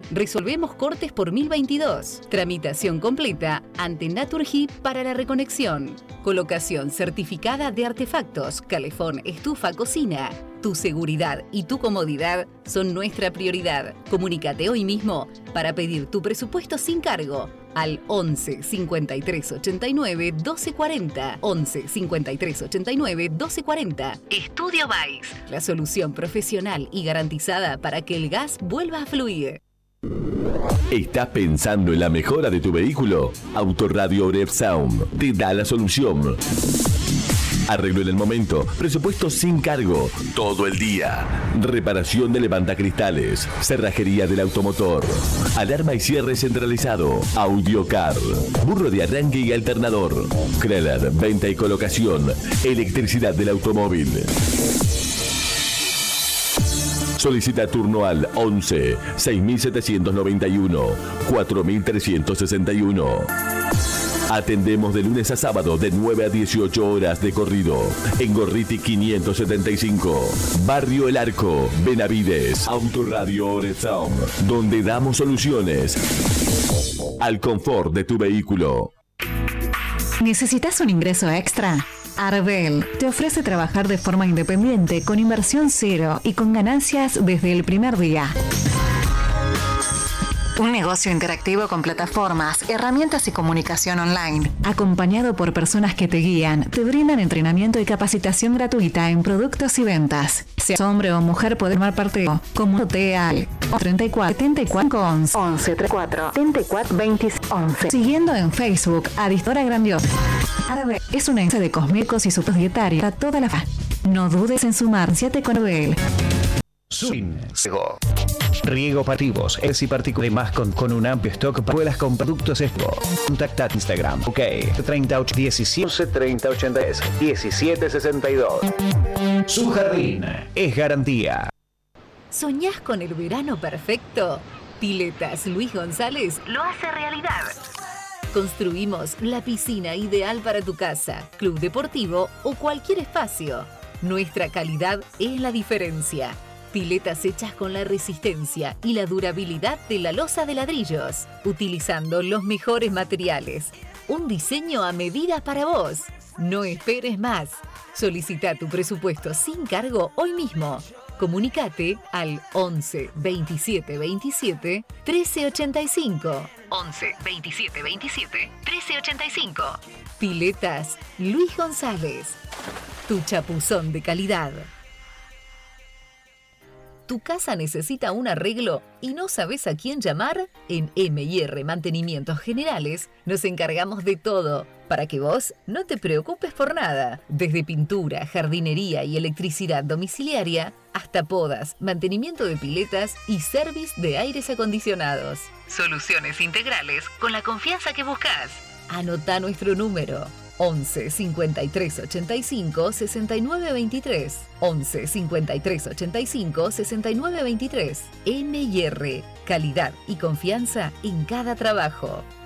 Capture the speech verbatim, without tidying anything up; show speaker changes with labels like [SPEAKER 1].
[SPEAKER 1] Resolvemos cortes por mil veintidós. Tramitación completa ante Naturgy para la reconexión. Colocación certificada de artefactos, calefón, estufa, cocina. Tu seguridad y tu comodidad son nuestra prioridad. Comunícate hoy mismo para pedir tu presupuesto sin cargo al once cincuenta y tres ochenta y nueve doce cuarenta. once cincuenta y tres ochenta y nueve doce cuarenta. Estudio Baix, la solución profesional y garantizada para que el gas vuelva a fluir.
[SPEAKER 2] ¿Estás pensando en la mejora de tu vehículo? Autoradio Repsound te da la solución. Arreglo en el momento, presupuesto sin cargo, todo el día. Reparación de levantacristales, cerrajería del automotor, alarma y cierre centralizado, audiocar, burro de arranque y alternador, Kreller, venta y colocación, electricidad del automóvil. Solicita turno al once seis mil setecientos noventa y uno cuatro mil trescientos sesenta y uno. Atendemos de lunes a sábado de nueve a dieciocho horas de corrido. En Gorriti quinientos setenta y cinco. Barrio El Arco, Benavides. Autoradio Repsound, donde damos soluciones al confort de tu vehículo.
[SPEAKER 3] ¿Necesitas un ingreso extra? Arbel te ofrece trabajar de forma independiente, con inversión cero y con ganancias desde el primer día. Un negocio interactivo con plataformas, herramientas y comunicación online, acompañado por personas que te guían, te brindan entrenamiento y capacitación gratuita en productos y ventas. Seas hombre o mujer, puedes formar parte. Comunícate al treinta y cuatro setenta y cuatro once once treinta y cuatro setenta y cuatro veinte once. Siguiendo en Facebook a Distora Grandiosa. Arbel es una empresa de cosméticos y suplementos dietarios para toda la familia. No dudes en sumarse con Arbel.
[SPEAKER 4] Swing. Riego Pativos, es y partículas más con, con un amplio stock para escuelas con productos Expo. Contacta Instagram, ok, treinta y ocho diecisiete treinta ochenta y tres diecisiete sesenta y dos. Su jardín es garantía.
[SPEAKER 1] ¿Soñás con el verano perfecto? Piletas Luis González lo hace realidad. Construimos la piscina ideal para tu casa, club deportivo o cualquier espacio. Nuestra calidad es la diferencia. Piletas hechas con la resistencia y la durabilidad de la losa de ladrillos, utilizando los mejores materiales. Un diseño a medida para vos. No esperes más. Solicita tu presupuesto sin cargo hoy mismo. Comunícate al once veintisiete veintisiete trece ochenta y cinco. once veintisiete veintisiete trece ochenta y cinco. Piletas Luis González. Tu chapuzón de calidad. ¿Tu casa necesita un arreglo y no sabes a quién llamar? En eme y erre Mantenimientos Generales nos encargamos de todo para que vos no te preocupes por nada. Desde pintura, jardinería y electricidad domiciliaria hasta podas, mantenimiento de piletas y service de aires acondicionados. Soluciones integrales con la confianza que buscas. Anota nuestro número. once cincuenta y tres ochenta y cinco sesenta y nueve veintitrés. once cincuenta y tres ochenta y cinco sesenta y nueve veintitrés. eme y erre, calidad y confianza en cada trabajo.